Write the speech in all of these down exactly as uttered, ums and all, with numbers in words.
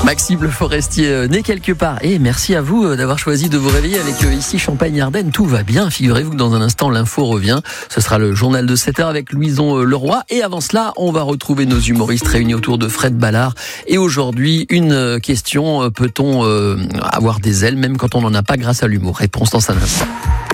Maxime Le Forestier, né quelque part. Et merci à vous d'avoir choisi de vous réveiller avec ici Champagne-Ardenne. Tout va bien. Figurez-vous que dans un instant, l'info revient. Ce sera le journal de sept heures avec Louison Leroy. Et avant cela, on va retrouver nos humoristes réunis autour de Fred Ballard. Et aujourd'hui, une question. Peut-on euh, avoir des ailes même quand on n'en a pas grâce à l'humour? Réponse dans un instant.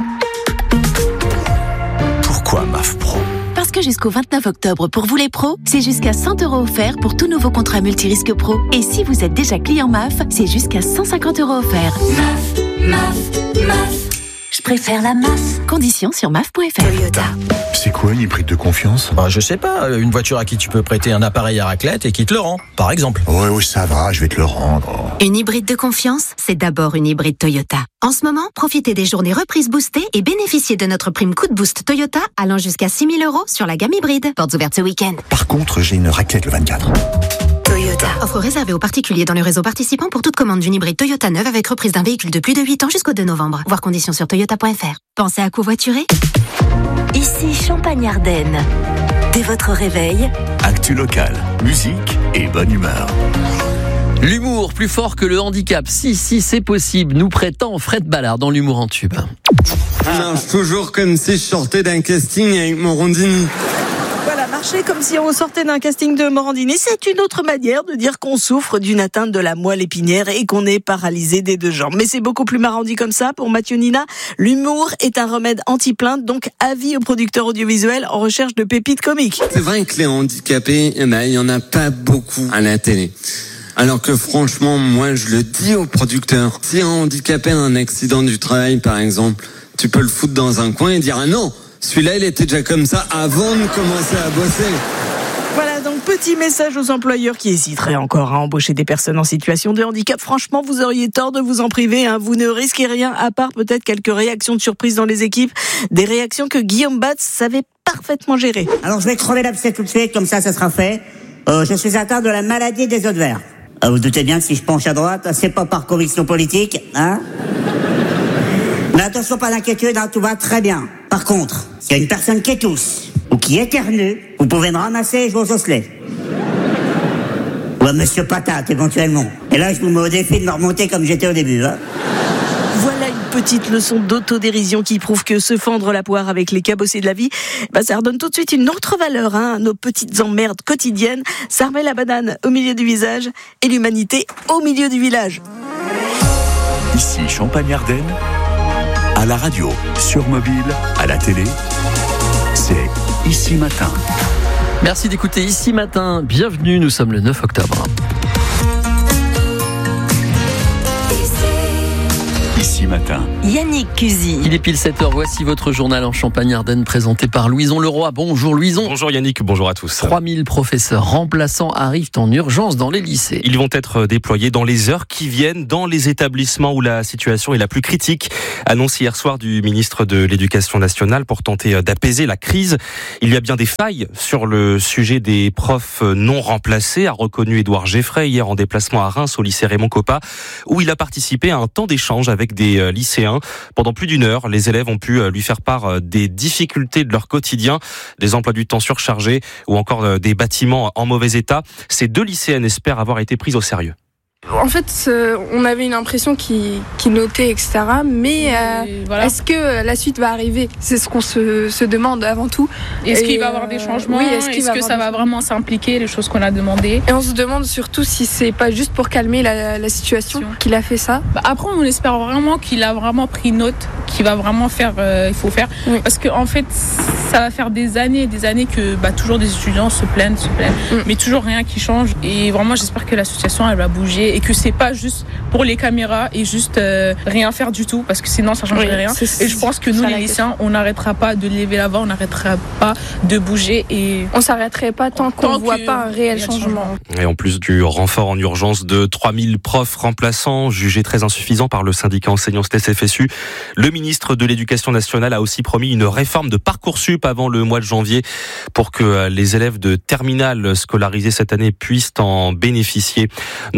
Pourquoi M A F Pro? Parce que jusqu'au vingt-neuf octobre, pour vous les pros, c'est jusqu'à cent euros offerts pour tout nouveau contrat multirisque pro. Et si vous êtes déjà client M A F, c'est jusqu'à cent cinquante euros offerts. M A F, M A F, M A F. Je préfère la M A F. Conditions sur M A F point F R. Toyota. C'est quoi une hybride de confiance? Bah, je sais pas, une voiture à qui tu peux prêter un appareil à raclette et qui te le rend, par exemple. Ouais, ouais, ça va, je vais te le rendre. Une hybride de confiance, c'est d'abord une hybride Toyota. En ce moment, profitez des journées reprises boostées et bénéficiez de notre prime coup de boost Toyota allant jusqu'à six mille euros sur la gamme hybride. Portes ouvertes ce week-end. Par contre, j'ai une raclette le vingt-quatre. Toyota. Offre réservée aux particuliers dans le réseau participant pour toute commande d'une hybride Toyota neuve avec reprise d'un véhicule de plus de huit ans jusqu'au deux novembre. Voir conditions sur toyota point F R. Pensez à covoiturer? Ici Champagne-Ardenne. Dès votre réveil, Actu local, musique et bonne humeur. L'humour plus fort que le handicap. Si, si, c'est possible. Nous prétend Fred Ballard dans l'humour en tube. Je marche toujours comme si je sortais d'un casting avec Morandini. Voilà, marcher comme si on sortait d'un casting de Morandini, c'est une autre manière de dire qu'on souffre d'une atteinte de la moelle épinière et qu'on est paralysé des deux jambes. Mais c'est beaucoup plus marrant dit comme ça. Pour Mathieu Nina, l'humour est un remède anti-plainte, donc avis aux producteurs audiovisuels en recherche de pépites comiques. C'est vrai que les handicapés, eh ben, il y en a pas beaucoup à la télé. Alors que franchement, moi, je le dis aux producteurs. Si un handicapé a un accident du travail, par exemple, tu peux le foutre dans un coin et dire « Ah non, celui-là, il était déjà comme ça avant de commencer à bosser ». Voilà, donc petit message aux employeurs qui hésiteraient encore à embaucher des personnes en situation de handicap. Franchement, vous auriez tort de vous en priver, hein. Vous ne risquez rien à part peut-être quelques réactions de surprise dans les équipes. Des réactions que Guillaume Batz savait parfaitement gérer. Alors je vais crever l'abcès tout de suite, comme ça, ça sera fait. Euh, je suis atteint de la maladie des œufs de verre. Ah, vous doutez bien que si je penche à droite, c'est pas par conviction politique, hein? Mais attention, pas d'inquiétude, hein, tout va très bien. Par contre, s'il y a une personne qui tousse ou qui éternue, vous pouvez me ramasser et jouer aux osselets. Ou à Monsieur Patate, éventuellement. Et là, je vous mets au défi de me remonter comme j'étais au début, hein. Voilà une petite leçon d'autodérision qui prouve que se fendre la poire avec les cabossés de la vie, bah ça redonne tout de suite une autre valeur, hein, à nos petites emmerdes quotidiennes. Ça remet la banane au milieu du visage et l'humanité au milieu du village. Ici Champagne-Ardenne, à la radio, sur mobile, à la télé, c'est Ici Matin. Merci d'écouter Ici Matin. Bienvenue, nous sommes le neuf octobre. Ici Matin. Yannick Cusy. Il est pile sept heures, voici votre journal en Champagne-Ardenne présenté par Louison Leroy. Bonjour Louison. Bonjour Yannick, bonjour à tous. trois mille professeurs remplaçants arrivent en urgence dans les lycées. Ils vont être déployés dans les heures qui viennent dans les établissements où la situation est la plus critique. Annonce hier soir du ministre de l'Éducation nationale pour tenter d'apaiser la crise. Il y a bien des failles sur le sujet des profs non remplacés, a reconnu Édouard Geffray hier en déplacement à Reims au lycée Raymond Coppa, où il a participé à un temps d'échange avec des lycéens. Pendant plus d'une heure, les élèves ont pu lui faire part des difficultés de leur quotidien, des emplois du temps surchargés ou encore des bâtiments en mauvais état. Ces deux lycéennes espèrent avoir été prises au sérieux. En fait, euh, on avait une impression qu'ils qui notaient, et cetera. Mais euh, voilà. Est-ce que la suite va arriver? C'est ce qu'on se, se demande avant tout. Est-ce et qu'il va y avoir des changements? Oui, Est-ce, qu'il est-ce va que ça va vraiment s'impliquer, les choses qu'on a demandées? Et on se demande surtout si c'est pas juste pour calmer la, la situation qu'il a fait ça. Bah après, on espère vraiment qu'il a vraiment pris note, qu'il va vraiment faire, euh, il faut faire. Oui. Parce qu'en en fait, ça va faire des années et des années que bah, toujours des étudiants se plaignent, se plaignent, mm. mais toujours rien qui change. Et vraiment, j'espère que la situation, elle va bouger et que c'est pas juste pour les caméras et juste euh, rien faire du tout, parce que sinon ça changerait oui, rien. C'est, et je pense que nous les lycéens, on n'arrêtera pas de lever la voix, on n'arrêtera pas de bouger et on s'arrêterait pas tant qu'on ne voit pas un réel changement. Et en plus du renfort en urgence de trois mille profs remplaçants jugés très insuffisants par le syndicat enseignant S T S F S U, le ministre de l'Éducation nationale a aussi promis une réforme de Parcoursup avant le mois de janvier pour que les élèves de terminale scolarisés cette année puissent en bénéficier. Non loin du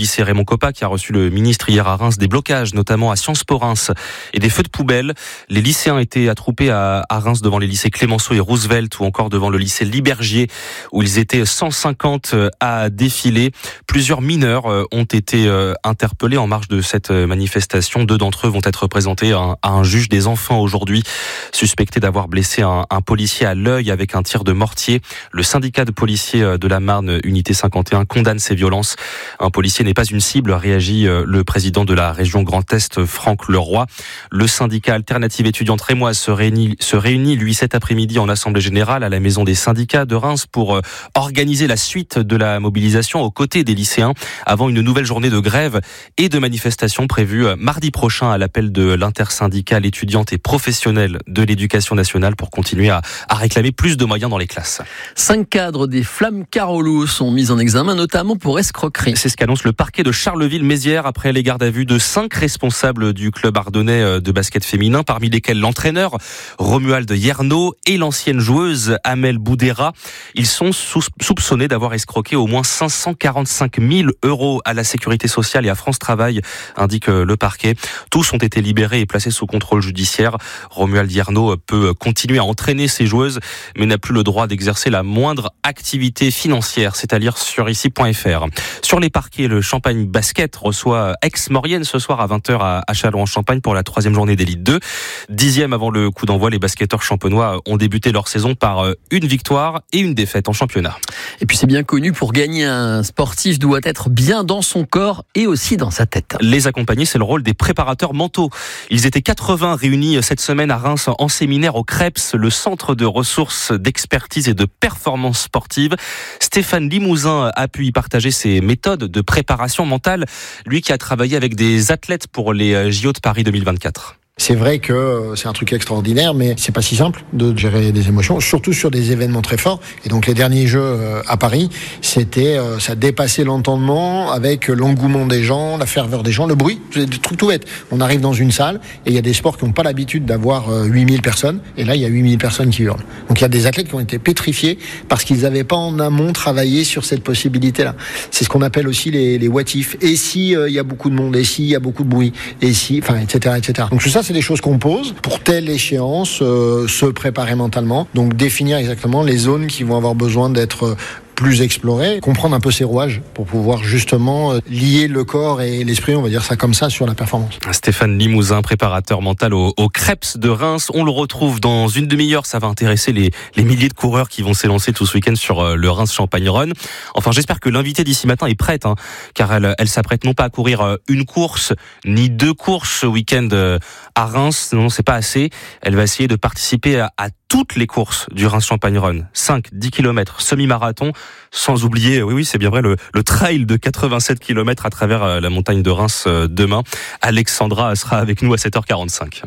lycée Raymond Coppa qui a reçu le ministre hier à Reims, des blocages, notamment à Sciences Po Reims, et des feux de poubelle. Les lycéens étaient attroupés à, à Reims devant les lycées Clémenceau et Roosevelt, ou encore devant le lycée Libergier, où ils étaient cent cinquante à défiler. Plusieurs mineurs ont été interpellés en marge de cette manifestation. Deux d'entre eux vont être présentés à un juge des enfants aujourd'hui, suspectés d'avoir blessé un, un policier à l'œil avec un tir de mortier. Le syndicat de policiers de la Marne, Unité cinquante et un, condamne ces violences. Un policier n'est pas une cible, réagit le président de la région Grand Est, Franck Leroy. Le syndicat Alternative étudiante rémoise se réunit, se réunit, lui, cet après-midi en assemblée générale à la maison des syndicats de Reims pour organiser la suite de la mobilisation aux côtés des lycéens avant une nouvelle journée de grève et de manifestation prévue mardi prochain à l'appel de l'intersyndicale étudiante et professionnelle de l'éducation nationale pour continuer à, à réclamer plus de moyens dans les classes. Cinq cadres des Flammes Carolo sont mis en examen, notamment pour escroquerie. C'est ce qu'annonce le parquet de Charleville-Mézières après les gardes à vue de cinq responsables du club ardennais de basket féminin, parmi lesquels l'entraîneur Romuald Yerno et l'ancienne joueuse Amel Boudera. Ils sont soupçonnés d'avoir escroqué au moins cinq cent quarante-cinq mille euros à la Sécurité sociale et à France Travail, indique le parquet. Tous ont été libérés et placés sous contrôle judiciaire. Romuald Yerno peut continuer à entraîner ses joueuses, mais n'a plus le droit d'exercer la moindre activité financière. C'est à lire sur ici point f r. Sur les parquets, le Champagne Basket reçoit Aix-Maurienne ce soir à vingt heures à Châlons-en-Champagne pour la troisième journée d'élite deux. Dixième avant le coup d'envoi, les basketteurs champenois ont débuté leur saison par une victoire et une défaite en championnat. Et puis c'est bien connu, pour gagner, un sportif doit être bien dans son corps et aussi dans sa tête. Les accompagner, c'est le rôle des préparateurs mentaux. Ils étaient quatre-vingts réunis cette semaine à Reims en séminaire au CREPS, le centre de ressources, d'expertise et de performance sportive. Stéphane Limousin a pu y partager ses méthodes de préparation mentale, lui qui a travaillé avec des athlètes pour les J O de Paris deux mille vingt-quatre. C'est vrai que c'est un truc extraordinaire, mais c'est pas si simple de gérer des émotions, surtout sur des événements très forts. Et donc les derniers Jeux à Paris, c'était, ça dépassait l'entendement avec l'engouement des gens, la ferveur des gens, le bruit, des trucs tout bêtes. On arrive dans une salle et il y a des sports qui n'ont pas l'habitude d'avoir huit mille personnes, et là il y a huit mille personnes qui hurlent. Donc il y a des athlètes qui ont été pétrifiés parce qu'ils n'avaient pas en amont travaillé sur cette possibilité-là. C'est ce qu'on appelle aussi les, les what if. Et si euh, il y a beaucoup de monde, et si il y a beaucoup de bruit, et si, enfin, et cetera, et cetera. Donc tout ça, c'est des choses qu'on pose pour telle échéance, euh, se préparer mentalement, donc définir exactement les zones qui vont avoir besoin d'être plus explorées, comprendre un peu ces rouages pour pouvoir justement lier le corps et l'esprit, on va dire ça comme ça, sur la performance. Stéphane Limousin, préparateur mental au, au CREPS de Reims. On le retrouve dans une demi-heure. Ça va intéresser les, les milliers de coureurs qui vont s'élancer tout ce week-end sur le Reims Champagne Run. Enfin, j'espère que l'invitée d'ici matin est prête, hein, car elle, elle s'apprête non pas à courir une course, ni deux courses ce week-end à Reims. Non, c'est pas assez. Elle va essayer de participer à, à toutes les courses du Reims Champagne Run. cinq, dix kilomètres, semi-marathon, sans oublier, oui, oui, c'est bien vrai, le, le trail de quatre-vingt-sept kilomètres à travers la montagne de Reims demain. Alexandra sera avec nous à sept heures quarante-cinq.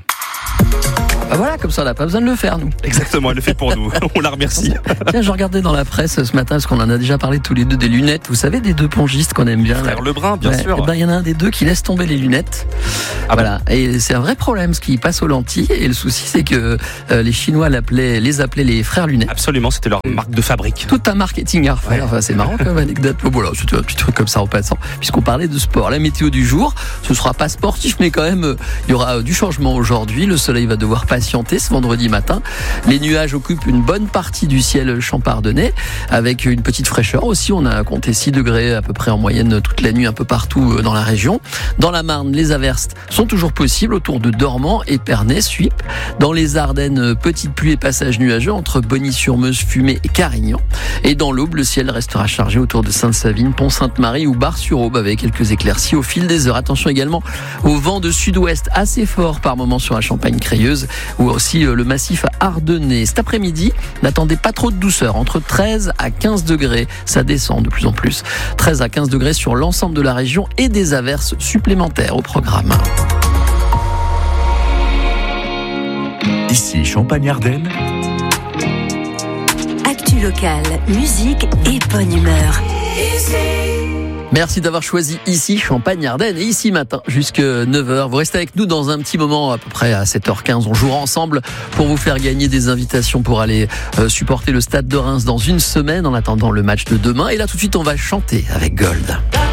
Bah voilà, comme ça on n'a pas besoin de le faire, nous. Exactement, elle le fait pour nous. On la remercie. Tiens, je regardais dans la presse ce matin, parce qu'on en a déjà parlé tous les deux, des lunettes. Vous savez, des deux pongistes qu'on aime bien. Frère Lebrun, bien ouais, sûr. Il ben, y en a un des deux qui laisse tomber les lunettes. Ah voilà. Bon. Et c'est un vrai problème, ce qui passe aux lentilles. Et le souci, c'est que euh, les Chinois l'appelaient, les appelaient les frères lunettes. Absolument, c'était leur marque de fabrique. Tout un marketing à refaire. Ouais. Enfin, c'est marrant comme anecdote. Bon, voilà, c'était un petit truc comme ça en passant. Puisqu'on parlait de sport. La météo du jour, ce sera pas sportif, mais quand même, euh, il y aura euh, du changement aujourd'hui. Le soleil va devoir patienter ce vendredi matin. Les nuages occupent une bonne partie du ciel champardonnais, avec une petite fraîcheur aussi. On a compté six degrés à peu près en moyenne toute la nuit un peu partout dans la région. Dans la Marne, les averses sont toujours possibles autour de Dormans, Épernay, Suippes. Dans les Ardennes, petite pluie et passage nuageux entre Bonny-sur-Meuse, Fumay et Carignan. Et dans l'Aube, le ciel restera chargé autour de Sainte-Savine, Pont-Sainte-Marie ou Bar-sur-Aube avec quelques éclaircies au fil des heures. Attention également au vent de sud-ouest assez fort par moments sur la Champagne-Crayeuse ou aussi le massif ardennais. Cet après-midi, n'attendez pas trop de douceur, entre treize à quinze degrés, ça descend de plus en plus. treize à quinze degrés sur l'ensemble de la région et des averses supplémentaires au programme. Ici Champagne-Ardenne. Actu locale, musique et bonne humeur. Merci d'avoir choisi ici Champagne-Ardenne et ici matin jusqu'à neuf heures. Vous restez avec nous dans un petit moment, à peu près à sept heures quinze. On jouera ensemble pour vous faire gagner des invitations pour aller euh, supporter le Stade de Reims dans une semaine en attendant le match de demain. Et là tout de suite on va chanter avec Gold.